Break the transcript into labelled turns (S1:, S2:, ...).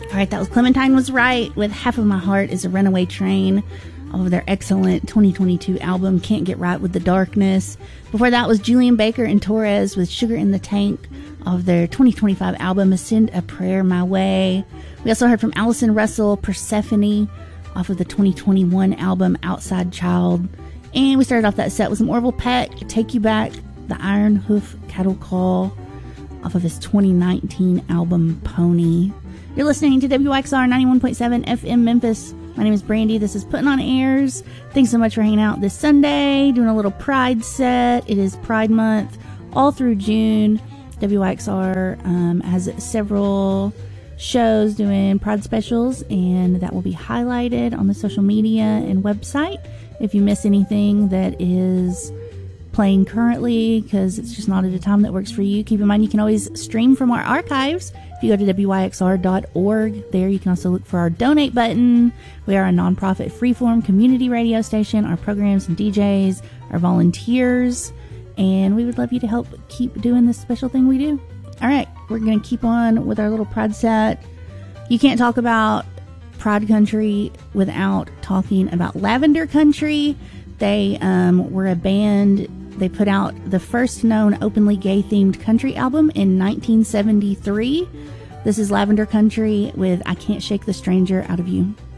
S1: All right, that was Clementine Was Right with Half of My Heart is a Runaway Train off of their excellent 2022 album, Can't Get Right with the Darkness. Before that was Julian Baker and Torres with Sugar in the Tank of their 2025 album, Send a Prayer My Way. We also heard from Allison Russell, Persephone, off of the 2021 album, Outside Child. And we started off that set with some Orville Peck, Take You Back, the Iron Hoof Cattle Call, off of his 2019 album, Pony. You're listening to WXR 91.7 FM Memphis. My name is Brandy. This is Putting on Airs. Thanks so much for hanging out this Sunday, doing a little Pride set. It is Pride Month all through June. WXR has several shows doing Pride specials, and that will be highlighted on the social media and website. If you miss anything that is playing currently because it's just not at a time that works for you, keep in mind you can always stream from our archives. If you go to WYXR.org, there you can also look for our donate button. We are a nonprofit freeform community radio station. Our programs and DJs are volunteers, and we would love you to help keep doing this special thing we do. All right, we're going to keep on with our little Pride set. You can't talk about Pride Country without talking about Lavender Country. They were a band. They put out the first known openly gay-themed country album in 1973. This is Lavender Country with I Can't Shake the Stranger Out of You.